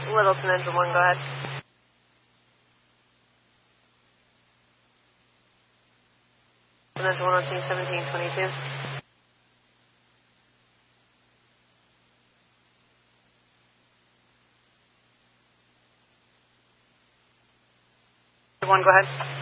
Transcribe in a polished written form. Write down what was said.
Littleton Engine 1, go ahead. Engine 1 on team 1722. One, go ahead.